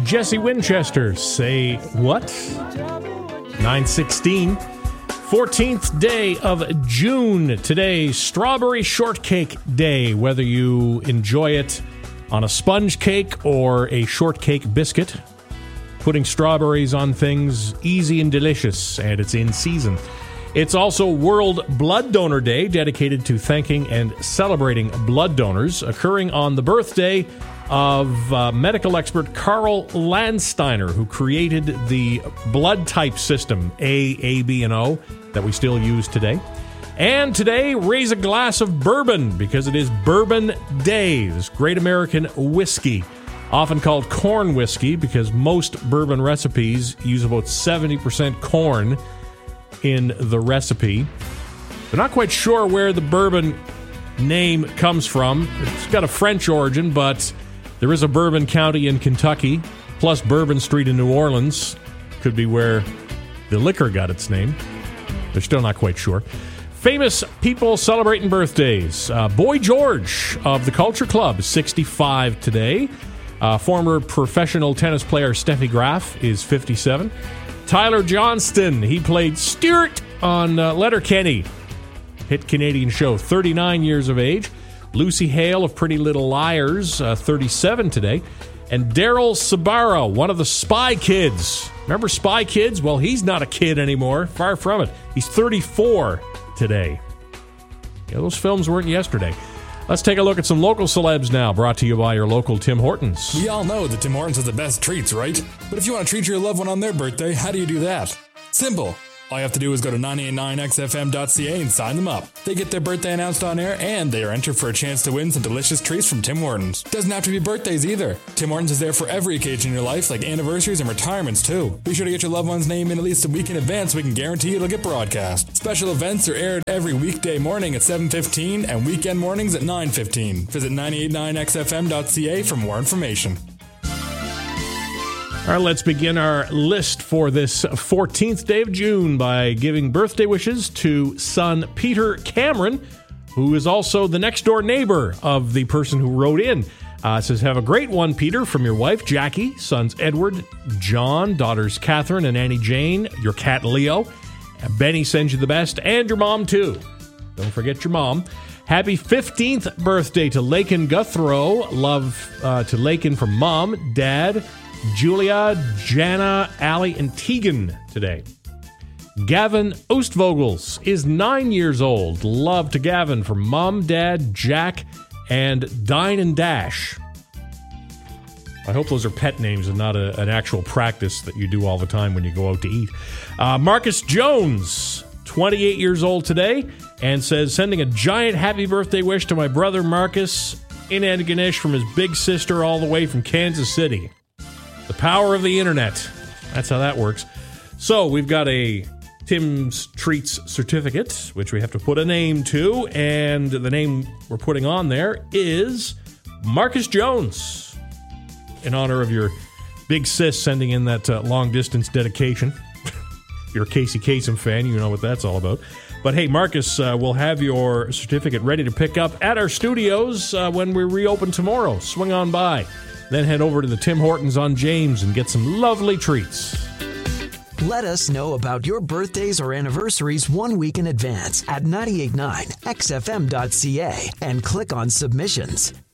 Jesse Winchester, Say What? 9:16. 14th day of June. Today, Strawberry Shortcake Day. Whether you enjoy it on a sponge cake or a shortcake biscuit, putting strawberries on things, easy and delicious, and it's in season. It's also World Blood Donor Day, dedicated to thanking and celebrating blood donors, occurring on the birthday of medical expert Carl Landsteiner, who created the blood type system, A, B, and O, that we still use today. And today, raise a glass of bourbon, because it is Bourbon Day, this great American whiskey, often called corn whiskey, because most bourbon recipes use about 70% corn in the recipe. They're not quite sure where the bourbon name comes from. It's got a French origin, but there is a Bourbon County in Kentucky, plus Bourbon Street in New Orleans. Could be where the liquor got its name. They're still not quite sure. Famous people celebrating birthdays. Boy George of the Culture Club, 65 today. Former professional tennis player Steffi Graf is 57. Tyler Johnston, he played Stuart on Letterkenny, hit Canadian show, 39 years of age. Lucy Hale of Pretty Little Liars, 37 today. And Daryl Sabara, one of the Spy Kids. Remember Spy Kids? Well, he's not a kid anymore. Far from it. He's 34 today. Yeah, those films weren't yesterday. Let's take a look at some local celebs now, brought to you by your local Tim Hortons. We all know that Tim Hortons has the best treats, right? But if you want to treat your loved one on their birthday, how do you do that? Simple. All you have to do is go to 989xfm.ca and sign them up. They get their birthday announced on air, and they are entered for a chance to win some delicious treats from Tim Hortons. Doesn't have to be birthdays either. Tim Hortons is there for every occasion in your life, like anniversaries and retirements too. Be sure to get your loved one's name in at least a week in advance so we can guarantee it'll get broadcast. Special events are aired every weekday morning at 7:15 and weekend mornings at 9:15. Visit 989xfm.ca for more information. All right, let's begin our list for this 14th day of June by giving birthday wishes to son Peter Cameron, who is also the next-door neighbor of the person who wrote in. It says, have a great one, Peter, from your wife, Jackie, sons Edward, John, daughters Catherine and Annie Jane, your cat, Leo. Benny sends you the best, and your mom, too. Don't forget your mom. Happy 15th birthday to Lakin Guthrow. Love to Lakin from Mom, Dad, Julia, Jana, Allie, and Tegan today. Gavin Oostvogels is 9 years old. Love to Gavin from Mom, Dad, Jack, and Dine and Dash. I hope those are pet names and not an actual practice that you do all the time when you go out to eat. Marcus Jones, 28 years old today, and says, sending a giant happy birthday wish to my brother Marcus in Antigonish from his big sister all the way from Kansas City. The power of the internet. That's how that works. So we've got a Tim's Treats certificate, which we have to put a name to, and the name we're putting on there is Marcus Jones, in honor of your big sis sending in that long-distance dedication. If you're a Casey Kasem fan, you know what that's all about. But hey, Marcus, we'll have your certificate ready to pick up at our studios when we reopen tomorrow. Swing on by. Then head over to the Tim Hortons on James and get some lovely treats. Let us know about your birthdays or anniversaries 1 week in advance at 989xfm.ca and click on submissions.